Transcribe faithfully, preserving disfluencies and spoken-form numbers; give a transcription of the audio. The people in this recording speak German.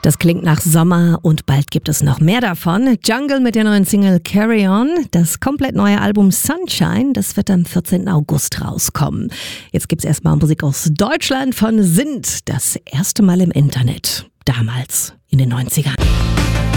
Das klingt nach Sommer und bald gibt es noch mehr davon. Jungle mit der neuen Single Carry On. Das komplett neue Album Sunshine, das wird am vierzehnten August rauskommen. Jetzt gibt's erstmal Musik aus Deutschland von Sind. Das erste Mal im Internet. Damals in den neunzigern.